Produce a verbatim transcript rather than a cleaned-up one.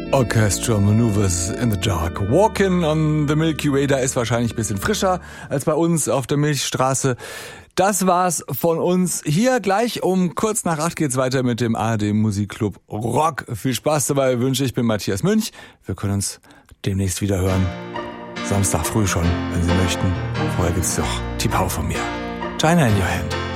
Orchestral Maneuvers in the Dark. Walking on the Milky Way, da ist wahrscheinlich ein bisschen frischer als bei uns auf der Milchstraße. Das war's von uns. Hier gleich um kurz nach acht geht's weiter mit dem A R D Musikclub Rock. Viel Spaß dabei wünsche ich. Ich bin Matthias Münch. Wir können uns demnächst wieder hören. Samstag früh schon, wenn Sie möchten. Vorher gibt's doch Tipau von mir. China in your hand.